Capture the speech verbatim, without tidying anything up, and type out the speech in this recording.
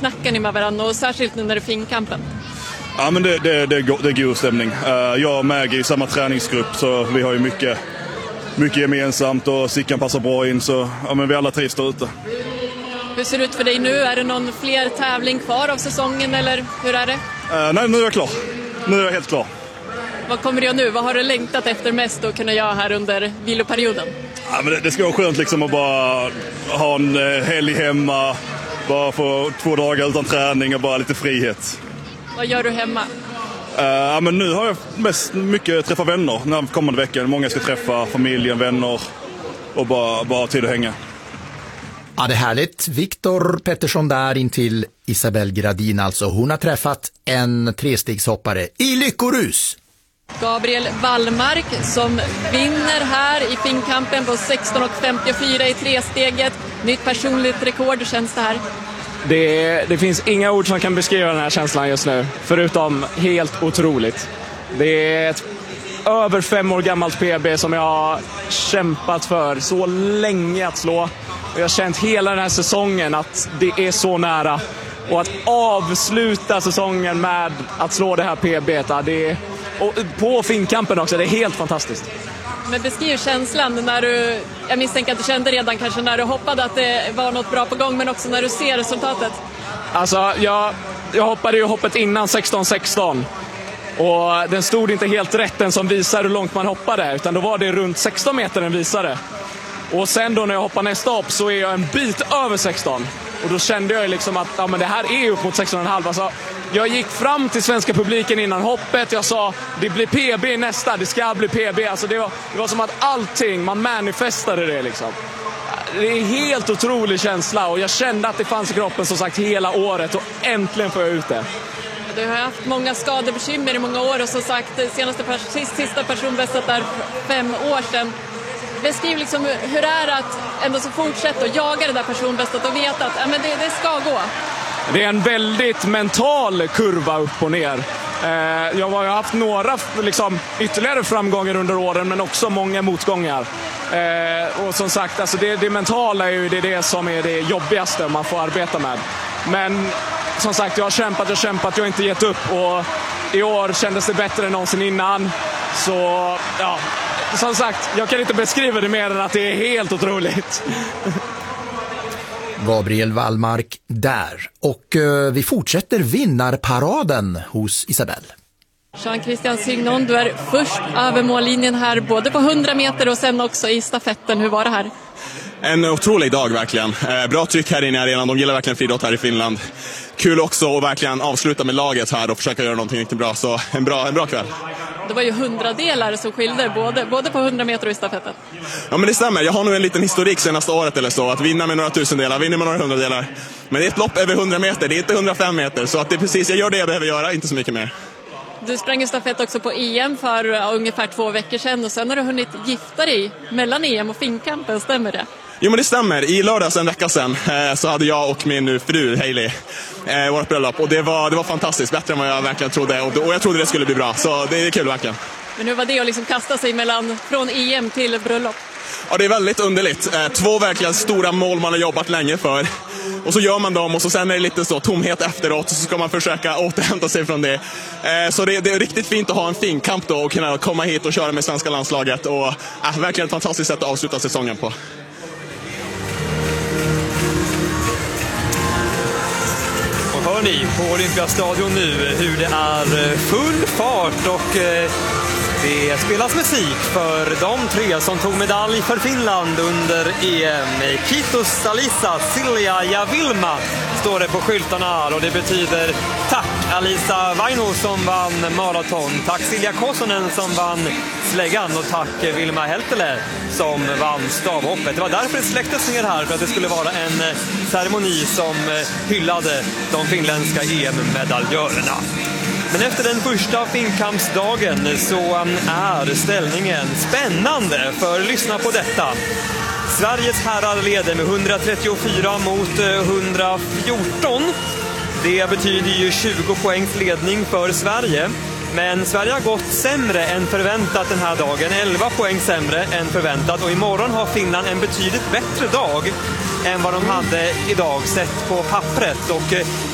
snackar ni med varandra och särskilt nu när det är finkampen? Ja, men det, det, det, är go- det är god stämning. Uh, jag och Maggie är i samma träningsgrupp så vi har ju mycket, mycket gemensamt och Sickan passar bra in så ja, men vi alla trivs där ute. Hur ser det ut för dig nu? Är det någon fler tävling kvar av säsongen eller hur är det? Uh, nej, nu är jag klar. Nu är jag helt klar. Vad kommer du göra nu? Vad har du längtat efter mest att kunna göra här under viloperioden? Ja, men det, det ska vara skönt liksom att bara ha en eh, helg hemma, bara få två dagar utan träning och bara lite frihet. Vad gör du hemma? Uh, ja, men nu har jag mest mycket träffa vänner den här kommande veckan. Många ska träffa familjen, vänner och bara, bara tid att hänga. Ja, det är härligt. Viktor Pettersson där in till Isabelle Gradin alltså. Hon har träffat en trestegshoppare i lyckorus. Gabriel Wallmark som vinner här i finkampen på sexton femtiofyra i tresteget. Nytt personligt rekord, hur känns det här? Det, det finns inga ord som kan beskriva den här känslan just nu, förutom helt otroligt. Det är ett över fem år gammalt P B som jag har kämpat för så länge att slå. Och jag har känt hela den här säsongen att det är så nära. Och att avsluta säsongen med att slå det här P B, det är, och på finkampen också, det är helt fantastiskt. Men beskriv känslan när du, jag misstänker att du kände redan kanske när du hoppade att det var något bra på gång, men också när du ser resultatet. Alltså, jag, jag hoppade ju hoppet innan sexton sexton. Och den stod inte helt rätt, den som visar hur långt man hoppade, utan då var det runt sexton meter den visade. Och sen då när jag hoppar nästa hopp så är jag en bit över sexton. Och då kände jag liksom att ja, men det här är upp mot sexton komma fem. Alltså, jag gick fram till svenska publiken innan hoppet. Jag sa, det blir P B nästa, det ska bli P B. Alltså, det, var, det var som att allting, man manifestade det liksom. Det är en helt otrolig känsla och jag kände att det fanns i kroppen som sagt hela året och äntligen får jag ut det. Du har haft många skadebekymmer i många år och som sagt senaste pers- sista personbästet där fem år sedan. Beskriv liksom hur det är att ändå så fortsätta och jaga det där personbästet och veta att ja, men det, det ska gå. Det är en väldigt mental kurva upp och ner. Eh, jag har haft några liksom, ytterligare framgångar under åren men också många motgångar. Eh, och som sagt, alltså det, det mentala är ju det, det som är det jobbigaste man får arbeta med. Men som sagt, jag har kämpat och kämpat, jag har inte gett upp och i år kändes det bättre än någonsin innan. Så ja, som sagt, jag kan inte beskriva det mer än att det är helt otroligt. Gabriel Wallmark där. Och uh, vi fortsätter vinnarparaden hos Isabelle. Jean-Christian Signon, du är först över mållinjen här både på hundra meter och sen också i stafetten. Hur var det här? En otrolig dag verkligen. Eh, bra tryck här inne i arenan. De gillar verkligen friidrott här i Finland. Kul också att verkligen avsluta med laget här och försöka göra någonting riktigt bra. Så en bra, en bra kväll. Det var ju hundradelar som skilde både, både på hundra meter och i stafetten. Ja, men det stämmer. Jag har nog en liten historik senaste året eller så. Att vinna med några tusendelar, vinna med några hundradelar. Men det är ett lopp över hundra meter, det är inte hundrafem meter. Så att det är precis, jag gör det jag behöver göra, inte så mycket mer. Du sprang ju stafett också på E M för uh, ungefär två veckor sedan. Och sen har du hunnit gifta dig mellan E M och finkampen, stämmer det? Jo, men det stämmer. I lördags en vecka sedan eh, så hade jag och min fru Hailey eh, vårt bröllop. Och det var, det var fantastiskt, bättre än vad jag verkligen trodde. Och, och jag trodde det skulle bli bra, så det är kul verkligen. Men hur var det att liksom kasta sig mellan, från E M till bröllop? Ja, det är väldigt underligt. Eh, två verkligen stora mål man har jobbat länge för. Och så gör man dem och så sen är det lite så tomhet efteråt. Och så ska man försöka återhämta sig från det. Eh, så det, det är riktigt fint att ha en fin kamp då och kunna komma hit och köra med svenska landslaget. Och eh, verkligen ett fantastiskt sätt att avsluta säsongen på. Hör ni på Olympiastadion nu hur det är full fart och eh, det spelas musik för de tre som tog medalj för Finland under E M. Kiitos Alisa, Silja ja Vilma står det på skyltarna och det betyder tack Alisa Vaino som vann maraton, tack Silja Kosonen som vann släggan och tack Vilma Heltele som vann stavhoppet. Det var därför det släcktes ner här, för att det skulle vara en ceremoni som hyllade de finländska E M-medaljörerna. Men efter den första finkampsdagen så är ställningen spännande, för lyssna på detta. Sveriges herrar leder med hundratrettiofyra mot hundrafjorton. Det betyder ju tjugo poängs ledning för Sverige. Men Sverige har gått sämre än förväntat den här dagen. elva poäng sämre än förväntat. Och imorgon har Finland en betydligt bättre dag än vad de hade idag sett på pappret. Och